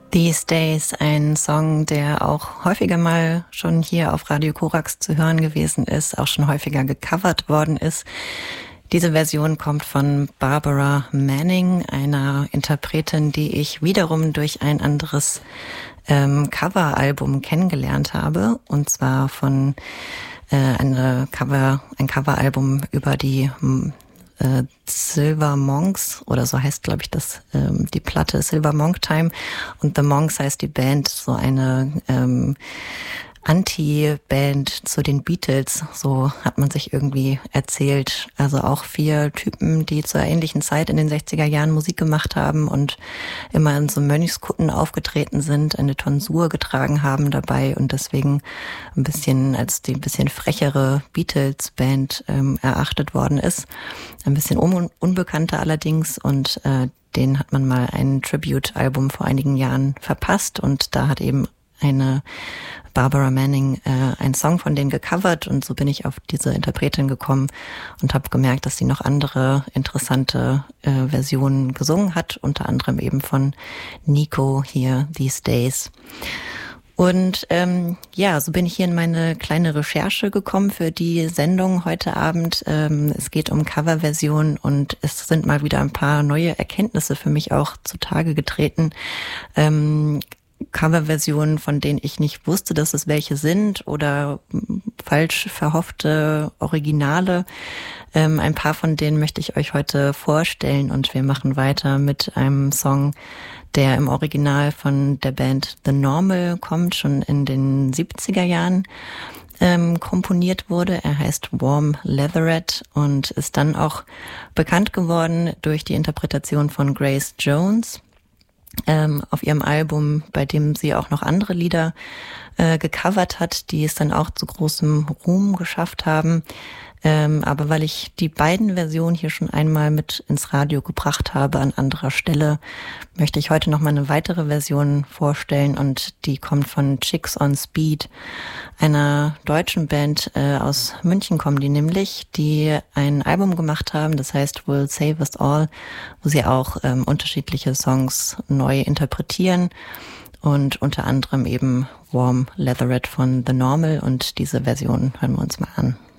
These Days, ein Song, der auch häufiger mal schon hier auf Radio Korax zu hören gewesen ist, auch schon häufiger gecovert worden ist. Diese Version kommt von Barbara Manning, einer Interpretin, die ich wiederum durch ein anderes Coveralbum kennengelernt habe, und zwar von ein Coveralbum über die Silver Monks, oder so heißt, glaube ich, das die Platte Silver Monk Time, und The Monks heißt die Band, so eine Anti-Band zu den Beatles, so hat man sich irgendwie erzählt. Also auch 4 Typen, die zur ähnlichen Zeit in den 60er Jahren Musik gemacht haben und immer in so Mönchskutten aufgetreten sind, eine Tonsur getragen haben dabei und deswegen ein bisschen als die ein bisschen frechere Beatles-Band erachtet worden ist. Ein bisschen unbekannter allerdings, und denen hat man mal ein Tribute-Album vor einigen Jahren verpasst, und da hat eben eine Barbara Manning einen Song von denen gecovert, und so bin ich auf diese Interpretin gekommen und habe gemerkt, dass sie noch andere interessante Versionen gesungen hat, unter anderem eben von Nico hier, These Days. Und so bin ich hier in meine kleine Recherche gekommen für die Sendung heute Abend. Es geht um Coverversionen, und es sind mal wieder ein paar neue Erkenntnisse für mich auch zutage getreten. Coverversionen, von denen ich nicht wusste, dass es welche sind, oder falsch verhoffte Originale. Ein paar von denen möchte ich euch heute vorstellen, und wir machen weiter mit einem Song, der im Original von der Band The Normal kommt, schon in den 70er Jahren komponiert wurde. Er heißt Warm Leatherette und ist dann auch bekannt geworden durch die Interpretation von Grace Jones auf ihrem Album, bei dem sie auch noch andere Lieder gecovert hat, die es dann auch zu großem Ruhm geschafft haben. Aber weil ich die beiden Versionen hier schon einmal mit ins Radio gebracht habe an anderer Stelle, möchte ich heute noch mal eine weitere Version vorstellen, und die kommt von Chicks on Speed, einer deutschen Band aus München kommen die nämlich, die ein Album gemacht haben, das heißt We'll Save Us All, wo sie auch unterschiedliche Songs neu interpretieren, und unter anderem eben Warm Leatherette von The Normal, und diese Version hören wir uns mal an.